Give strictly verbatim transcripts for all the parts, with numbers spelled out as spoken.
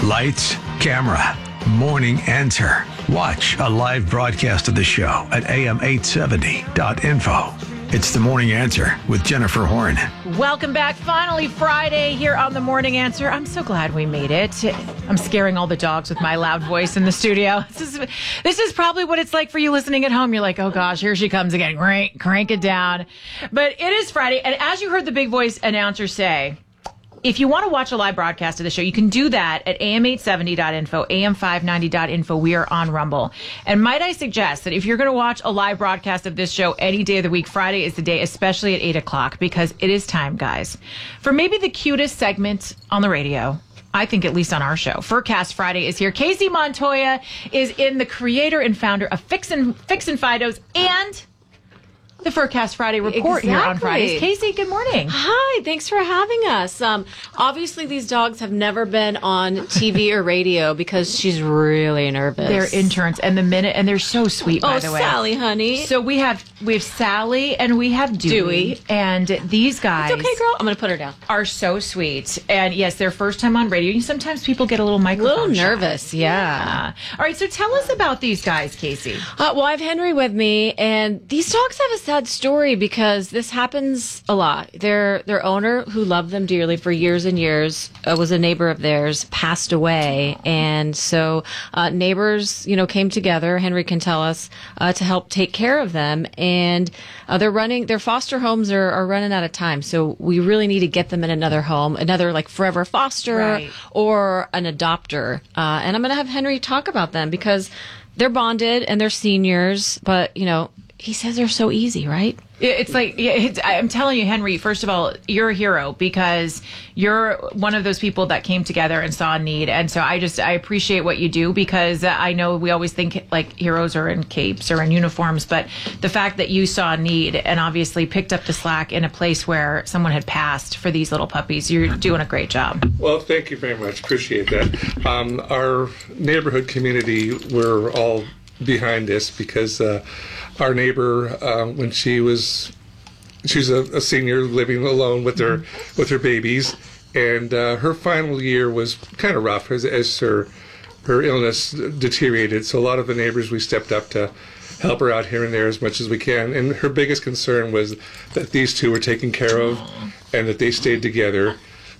Lights, camera, morning answer. Watch a live broadcast of the show at A M eight seventy dot info. It's the Morning Answer with Jennifer Horn. Welcome back. Finally, Friday here on the Morning Answer. I'm so glad we made it. I'm scaring all the dogs with my loud voice in the studio. This is, this is probably what it's like for you listening at home. You're like, oh gosh, here she comes again. Crank, crank it down. But it is Friday. And as you heard the big voice announcer say, if you want to watch a live broadcast of the show, you can do that at A M eight seventy dot info, A M five ninety dot info. We are on Rumble. And might I suggest that if you're going to watch a live broadcast of this show any day of the week, Friday is the day, especially at eight o'clock, because it is time, guys, for maybe the cutest segment on the radio. I think at least on our show. Furcast Friday is here. Casey Montoya is in, the creator and founder of Fixin' Fixin' Fidos and the Furcast Friday report exactly. here on Fridays. Casey, good morning. Hi, thanks for having us. Um, obviously, these dogs have never been on T V or radio because she's really nervous. They're interns, and the minute, and they're so sweet, by oh, the way. Sally, honey. So we have we have Sally and we have Dewey, Dewey. and these guys. It's okay, girl. I'm going to put her down. Are so sweet, and yes, their first time on radio. Sometimes people get a little A microphone little shy. nervous, yeah. yeah. All right, so tell us about these guys, Casey. Uh, well, I have Henry with me, and these dogs have a sad story because this happens a lot. Their their owner, who loved them dearly for years and years, uh, was a neighbor of theirs, passed away, and so uh, neighbors, you know, came together. Henry can tell us uh, to help take care of them, and uh, they're running. Their foster homes are, are running out of time, so we really need to get them in another home, another like forever foster Right. or an adopter. Uh, and I'm going to have Henry talk about them because they're bonded and they're seniors, but you know. He says they're so easy, right? It's like, yeah, it's, I'm telling you, Henry, first of all, you're a hero because you're one of those people that came together and saw a need. And so I just, I appreciate what you do because I know we always think like heroes are in capes or in uniforms, but the fact that you saw a need and obviously picked up the slack in a place where someone had passed for these little puppies, you're doing a great job. Well, thank you very much. Appreciate that. Um, our neighborhood community, we're all behind this because uh, our neighbor, uh, when she was, she's a, a senior living alone with her with her babies, and uh, her final year was kind of rough as, as her her illness deteriorated. So a lot of the neighbors, we stepped up to help her out here and there as much as we can. And her biggest concern was that these two were taken care of and that they stayed together.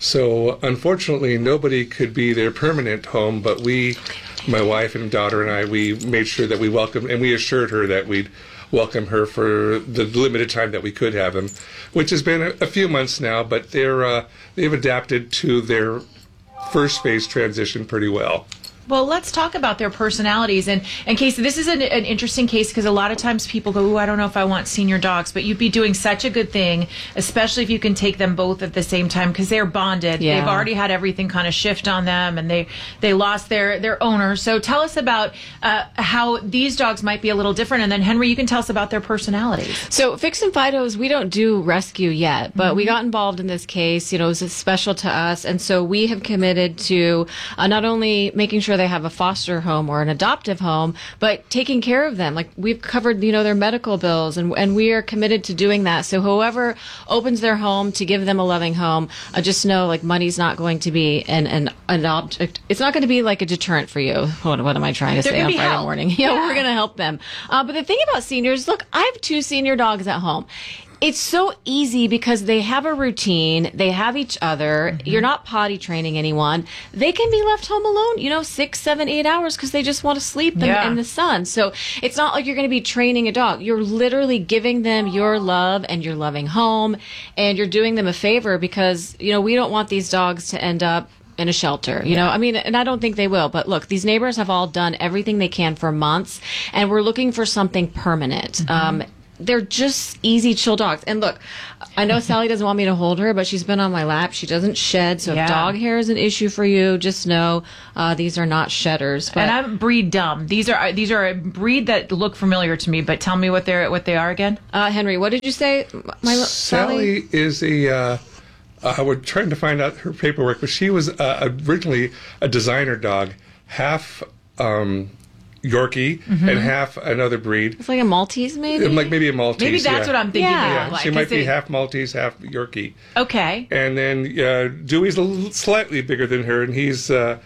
So unfortunately, nobody could be their permanent home, but we, my wife and daughter and I, we made sure that we welcomed, and we assured her that we'd welcome her for the limited time that we could have them, which has been a, a few months now, but they're uh, they've adapted to their first phase transition pretty well. Well, let's talk about their personalities. And, and Casey, this is an, an interesting case because a lot of times people go, ooh, I don't know if I want senior dogs, but you'd be doing such a good thing, especially if you can take them both at the same time because they're bonded. Yeah. They've already had everything kind of shift on them and they, they lost their, their owner. So tell us about uh, how these dogs might be a little different. And then, Henry, you can tell us about their personalities. So Fixin' Fidos, we don't do rescue yet, but mm-hmm. we got involved in this case. You know, it was special to us. And so we have committed to uh, not only making sure they have a foster home or an adoptive home, but taking care of them. Like we've covered, you know, their medical bills and, and we are committed to doing that. So whoever opens their home to give them a loving home, uh, just know like money's not going to be an, an, an object. It's not going to be like a deterrent for you. What, what am I trying to They're say on Friday help. morning? Yeah, yeah. We're going to help them. Uh, but the thing about seniors, look, I have two senior dogs at home. It's so easy because they have a routine. They have each other. Mm-hmm. You're not potty training anyone. They can be left home alone, you know, six, seven, eight hours because they just want to sleep in, yeah. in the sun. So it's not like you're going to be training a dog. You're literally giving them your love and your loving home, and you're doing them a favor because, you know, we don't want these dogs to end up in a shelter, you know, I mean, and I don't think they will, but look, these neighbors have all done everything they can for months, and we're looking for something permanent. Mm-hmm. Um, they're just easy, chill dogs. And look, I know Sally doesn't want me to hold her, but she's been on my lap. She doesn't shed. So yeah. if dog hair is an issue for you, just know uh, these are not shedders. But and I'm breed dumb. These are these are a breed that look familiar to me, but tell me what they're what they are again. Uh, Henry, what did you say? My Sally, Sally is a. Uh, uh, we're trying to find out her paperwork, but she was uh, originally a designer dog, half. Um, Yorkie mm-hmm. and half another breed. It's like a Maltese, maybe? Like maybe a Maltese. Maybe that's yeah. what I'm thinking. Yeah. Yeah, like, she might be it... half Maltese, half Yorkie. Okay. And then uh, Dewey's a little slightly bigger than her, and he's uh,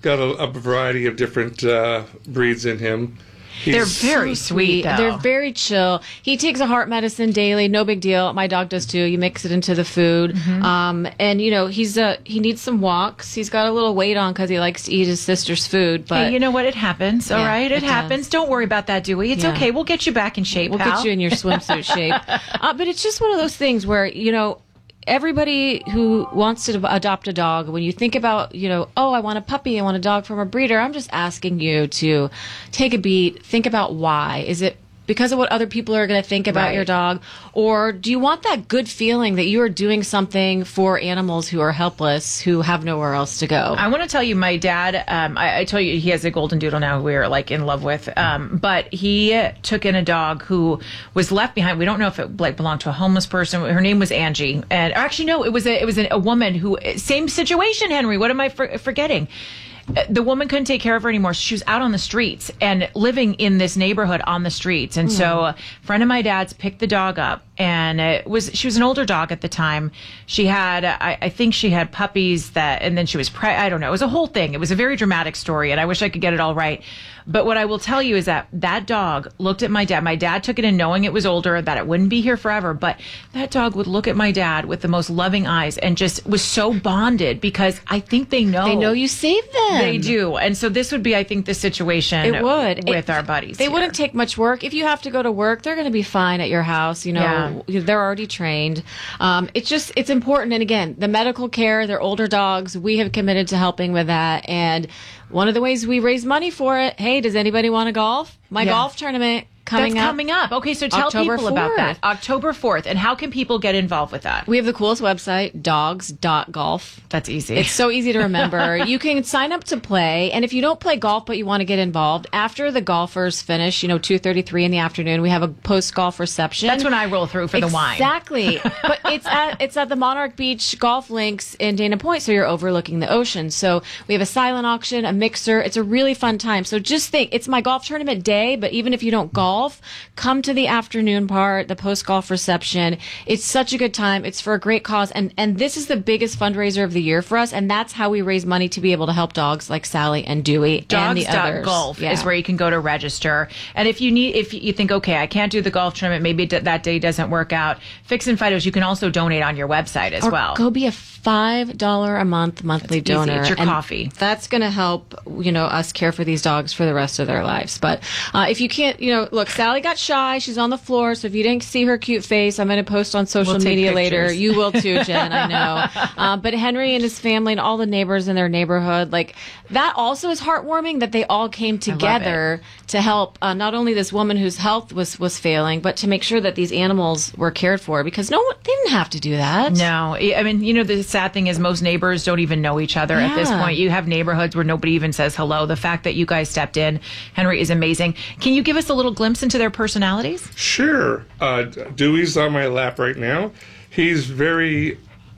got a, a variety of different uh, breeds in him. He's, They're very So sweet, though. They're very chill. He takes a heart medicine daily. No big deal. My dog does too. You mix it into the food. Mm-hmm. Um, and you know, he's a, he needs some walks. He's got a little weight on because he likes to eat his sister's food. But Hey, you know what? It happens. All Yeah, right, it, it happens. does. Don't worry about that, Dewey. It's Yeah. okay. We'll get you back in shape. we'll pal. get you in your swimsuit shape. Uh, but it's just one of those things where, you know, everybody who wants to adopt a dog, when you think about, you know, oh, I want a puppy, I want a dog from a breeder, I'm just asking you to take a beat, think about why. Is it because of what other people are going to think about Right. your dog? Or do you want that good feeling that you are doing something for animals who are helpless, who have nowhere else to go? I want to tell you, my dad, um, I, I told you he has a golden doodle now who we're like in love with. Um, but he took in a dog who was left behind. We don't know if it like belonged to a homeless person. Her name was Angie. And actually, no, it was a, it was a, a woman who, same situation, Henry. What am I for, forgetting? The woman couldn't take care of her anymore. So she was out on the streets and living in this neighborhood on the streets. And so a friend of my dad's picked the dog up, and it was, she was an older dog at the time. She had, I, I think she had puppies that, and then she was pre, I don't know. It was a whole thing. It was a very dramatic story, and I wish I could get it all right. But what I will tell you is that that dog looked at my dad. My dad took it in knowing it was older, that it wouldn't be here forever. But that dog would look at my dad with the most loving eyes and just was so bonded because I think they know. They know you saved them. They do. And so this would be, I think, the situation It would. with It- our buddies. They here. wouldn't take much work. If you have to go to work, they're going to be fine at your house. You know, they're already trained. Um, it's just, it's important. And again, the medical care, they're older dogs. We have committed to helping with that. And one of the ways we raise money for it, hey, does anybody want to golf? My Yeah. golf tournament coming That's up. coming up. Okay, so tell October people about that. fourth. October fourth. And how can people get involved with that? We have the coolest website, dogs dot golf. That's easy. It's so easy to remember. You can sign up to play, and if you don't play golf but you want to get involved, after the golfers finish, you know, two thirty-three in the afternoon, we have a post-golf reception. That's when I roll through for the wine. Exactly. But it's at it's at the Monarch Beach Golf Links in Dana Point, so you're overlooking the ocean. So we have a silent auction, a mixer. It's a really fun time. So just think, it's my golf tournament day, but even if you don't golf, come to the afternoon part, the post-golf reception. It's such a good time. It's for a great cause. And, and this is the biggest fundraiser of the year for us. And that's how we raise money to be able to help dogs like Sally and Dewey and the others. Dogs.golf Yeah. is where you can go to register. And if you need, if you think, okay, I can't do the golf tournament, maybe d- that day doesn't work out, Fix and Fidos, you can also donate on your website as Or well. go be a five dollars a month monthly That's easy. donor. It's your and coffee. That's going to help, you know, us care for these dogs for the rest of their lives. But uh, if you can't, you know, look, Sally got shy. She's on the floor. So if you didn't see her cute face, I'm going to post on social We'll take media later. pictures. You will too, Jen. I know. Uh, but Henry and his family and all the neighbors in their neighborhood, like that also is heartwarming that they all came together to help uh, not only this woman whose health was, was failing, but to make sure that these animals were cared for, because no one, they didn't have to do that. No, I mean, you know, the sad thing is most neighbors don't even know each other at this Yeah. point. You have neighborhoods where nobody even says hello. The fact that you guys stepped in, Henry, is amazing. Can you give us a little glimpse into their personalities? Sure. Uh, Dewey's on my lap right now. He's very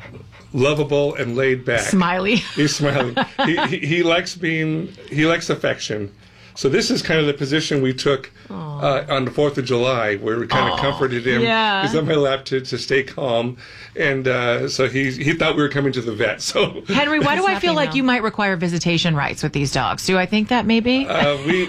lovable and laid back. Smiley. He's smiling. he, he, he likes being, he likes affection. So this is kind of the position we took uh, on the fourth of July, where we kind of comforted him. yeah. He's on my lap to, to stay calm. And uh, so he he thought we were coming to the vet. So Henry, why do He's I feel happy like now. you might require visitation rights with these dogs? Do I think that maybe? Uh, we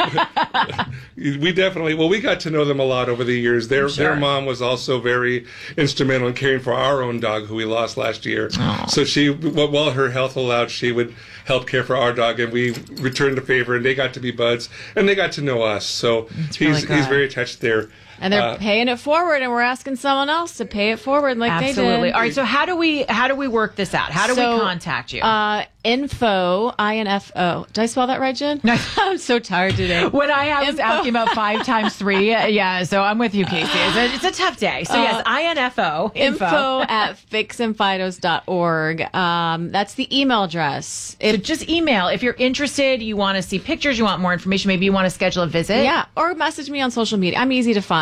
we definitely well we got to know them a lot over the years. Their Sure. their mom was also very instrumental in caring for our own dog who we lost last year. So she wh- while her health allowed, she would help care for our dog, and we returned the favor, and they got to be buds, and they got to know us. So he's really he's good. very attached there. And they're Uh, paying it forward, and we're asking someone else to pay it forward like they Absolutely. did. All right. So how do we how do we work this out? How do So, we contact you? Uh, info, I N F O. Did I spell that right, Jen? No. I'm so tired today. when I, I was Info. asking about five times three, uh, yeah. So I'm with you, Casey. It's a, it's a tough day. So yes, I N F O Info at fix and fidos dot org. Um, that's the email address. So just email if you're interested. You want to see pictures. You want more information. Maybe you want to schedule a visit. Yeah, or message me on social media. I'm easy to find.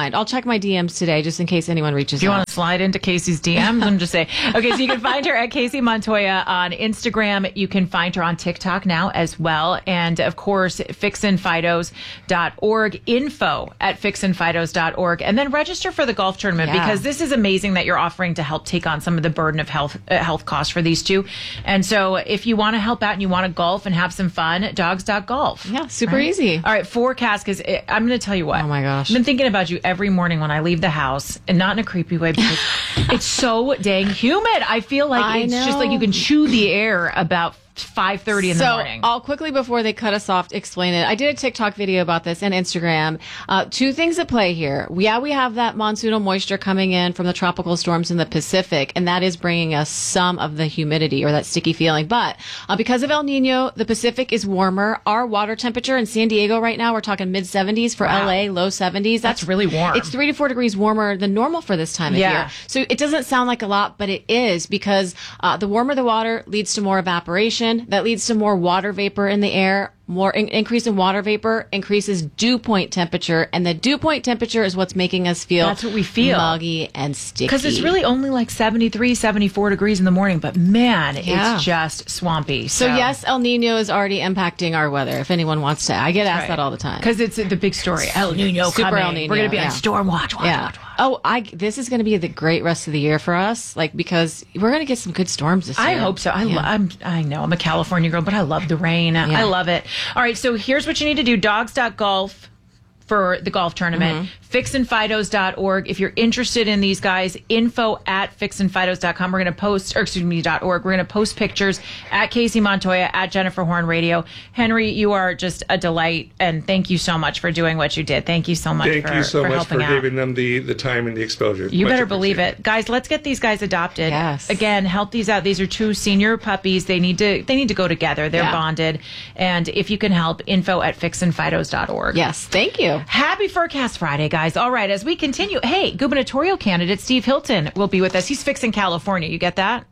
find. I'll check my D Ms today just in case anyone reaches If you out. want to slide into Casey's D Ms, I'm just saying. Okay, so you can find her at Casey Montoya on Instagram. You can find her on TikTok now as well. And of course, fixin fidos dot org, info at fixin fidos dot org. And then register for the golf tournament Yeah. because this is amazing that you're offering to help take on some of the burden of health uh, health costs for these two. And so if you want to help out and you want to golf and have some fun, dogs dot golf. Yeah, super Right? easy. All right, forecast, because I'm going to tell you what. Oh my gosh. I've been thinking about you every morning when I leave the house, and not in a creepy way because it's so dang humid. I feel like I it's just like know. you can chew the air about five thirty in so the morning. I'll quickly, before they cut us off, explain it. I did a TikTok video about this and Instagram. Uh, two things at play here. Yeah, we have that monsoonal moisture coming in from the tropical storms in the Pacific, and that is bringing us some of the humidity or that sticky feeling. But uh, because of El Nino, the Pacific is warmer. Our water temperature in San Diego right now, we're talking mid seventies. For Wow. L A, low seventies. That's really warm. It's three to four degrees warmer than normal for this time of Yeah. year. So it doesn't sound like a lot, but it is because uh, the warmer the water leads to more evaporation. That leads to more water vapor in the air. More in- increase in water vapor increases dew point temperature, and the dew point temperature is what's making us feel That's what we feel. muggy and sticky. Because it's really only like seventy-three, seventy-four degrees in the morning, but man, Yeah. it's just swampy. so. Yes, El Nino is already impacting our weather. If anyone wants to, I get asked that all the time. Because it's the big story. El Nino Super coming. El Nino, We're going to be yeah. on storm watch. watch, Yeah. watch, watch. Oh, I. This is going to be the great rest of the year for us. Like because we're going to get some good storms this year. I hope so. I, Yeah. lo- I'm, I know I'm a California girl, but I love the rain. Yeah. I love it. All right, so here's what you need to do: dogs dot golf for the golf tournament. Mm-hmm. fixin fidos dot org. If you're interested in these guys, info at fixin fidos dot com. We're going to post, or excuse me, .org. We're going to post pictures at Casey Montoya, at Jennifer Horn Radio. Henry, you are just a delight, and thank you so much for doing what you did. Thank you so much Thank for, you so for much helping for out. giving them the, the time and the exposure. You Much better believe appreciated. it. Guys, let's get these guys adopted. Yes. Again, help these out. These are two senior puppies. They need to they need to go together. They're Yeah. bonded. And if you can help, info at fixin fidos dot org. Yes, thank you. Happy Forecast Friday, guys. All right, as we continue, hey, gubernatorial candidate Steve Hilton will be with us. He's fixing California. You get that?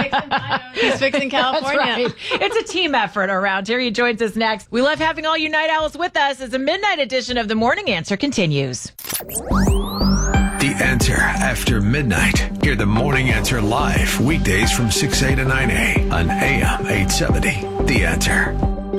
He's fixing California. That's right. It's a team effort around here. He joins us next. We love having all you night owls with us as the midnight edition of The Morning Answer continues. The Answer after midnight. Hear the Morning Answer live weekdays from six a to nine a on A M eight seventy. The Answer.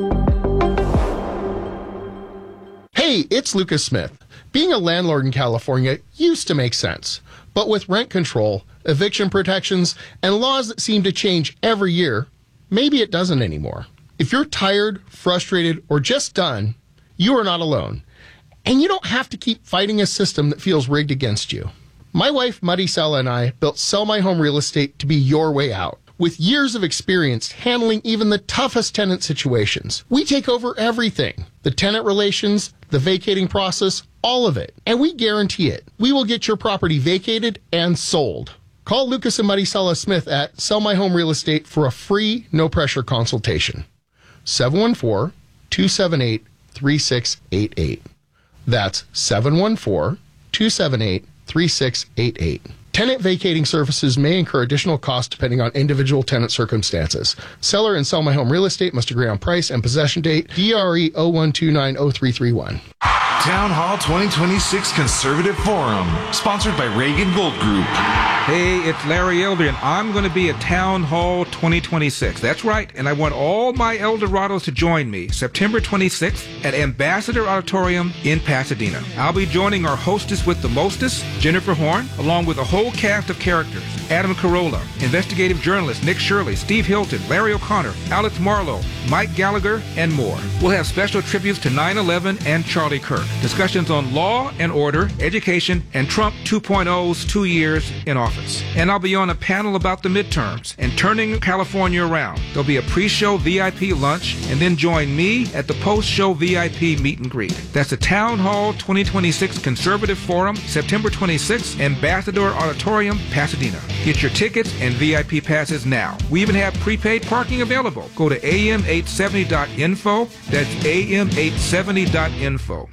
Hey, it's Lucas Smith. Being a landlord in California used to make sense. But with rent control, eviction protections, and laws that seem to change every year, maybe it doesn't anymore. If you're tired, frustrated, or just done, you are not alone. And you don't have to keep fighting a system that feels rigged against you. My wife, Maricela, and I built Sell My Home Real Estate to be your way out. With years of experience handling even the toughest tenant situations, we take over everything. The tenant relations, the vacating process, all of it. And we guarantee it. We will get your property vacated and sold. Call Lucas and Maricela Smith at Sell My Home Real Estate for a free, no-pressure consultation. seven one four, two seven eight, three six eight eight. That's seven one four, two seven eight, three six eight eight. Tenant vacating services may incur additional costs depending on individual tenant circumstances. Seller and Sell My Home Real Estate must agree on price and possession date. D R E zero one two nine zero three three one. Town Hall twenty twenty-six Conservative Forum, sponsored by Reagan Gold Group. Hey, it's Larry Elder, and I'm going to be at Town Hall twenty twenty-six. That's right, and I want all my Eldorados to join me September twenty-sixth at Ambassador Auditorium in Pasadena. I'll be joining our hostess with the mostest, Jennifer Horn, along with a whole cast of characters. Adam Carolla, investigative journalist Nick Shirley, Steve Hilton, Larry O'Connor, Alex Marlowe, Mike Gallagher, and more. We'll have special tributes to nine eleven and Charlie Kirk. Discussions on law and order, education, and Trump two point oh's two years in office. And I'll be on a panel about the midterms and turning California around. There'll be a pre-show V I P lunch, and then join me at the post-show V I P meet and greet. That's the Town Hall twenty twenty-six Conservative Forum, September twenty-sixth, Ambassador Auditorium, Pasadena. Get your tickets and V I P passes now. We even have prepaid parking available. Go to A M eight seventy dot info. That's A M eight seventy dot info.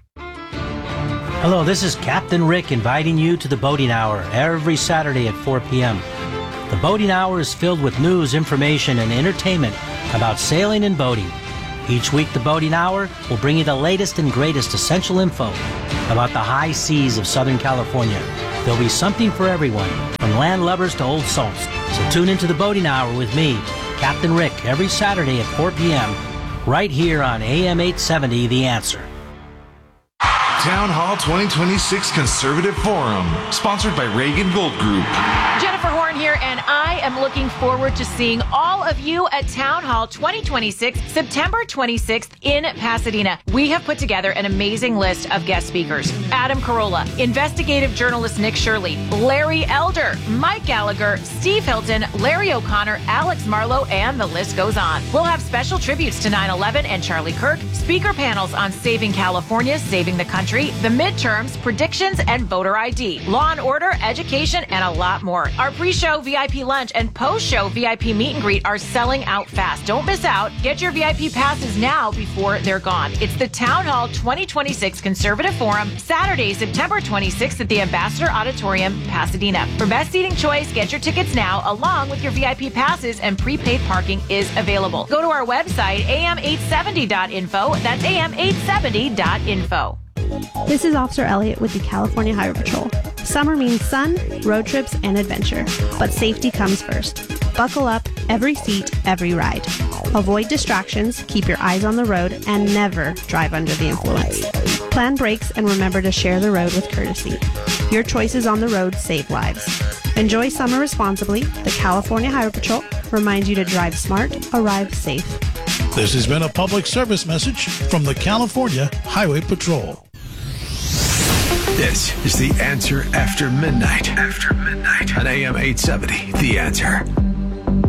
Hello, this is Captain Rick inviting you to the Boating Hour every Saturday at four p.m. The Boating Hour is filled with news, information, and entertainment about sailing and boating. Each week, the Boating Hour will bring you the latest and greatest essential info about the high seas of Southern California. There'll be something for everyone, from land lovers to old salts. So tune into the Boating Hour with me, Captain Rick, every Saturday at four p.m., right here on A M eight seventy, The Answer. Town Hall twenty twenty-six Conservative Forum, sponsored by Reagan Gold Group. Jennifer Horn here, and I am looking forward to seeing all of you at Town Hall twenty twenty-six, September twenty-sixth in Pasadena. We have put together an amazing list of guest speakers. Adam Carolla, investigative journalist Nick Shirley, Larry Elder, Mike Gallagher, Steve Hilton, Larry O'Connor, Alex Marlowe, and the list goes on. We'll have special tributes to nine eleven and Charlie Kirk, speaker panels on saving California, saving the country, the midterms, predictions, and voter I D, law and order, education, and a lot more. Our pre-show V I P lunch and post-show V I P meet and greet are selling out fast. Don't miss out. Get your V I P passes now before they're gone. It's the Town Hall twenty twenty-six Conservative Forum, Saturday, September twenty-sixth at the Ambassador Auditorium, Pasadena. For best seating choice, get your tickets now, along with your V I P passes, and prepaid parking is available. Go to our website, A M eight seventy dot info. That's A M eight seventy dot info. This is Officer Elliott with the California Highway Patrol. Summer means sun, road trips, and adventure, but safety comes first. Buckle up, every seat, every ride. Avoid distractions, keep your eyes on the road, and never drive under the influence. Plan brakes and remember to share the road with courtesy. Your choices on the road save lives. Enjoy summer responsibly. The California Highway Patrol reminds you to drive smart, arrive safe. This has been a public service message from the California Highway Patrol. This is The Answer After Midnight. After Midnight on A M eight seventy, The Answer.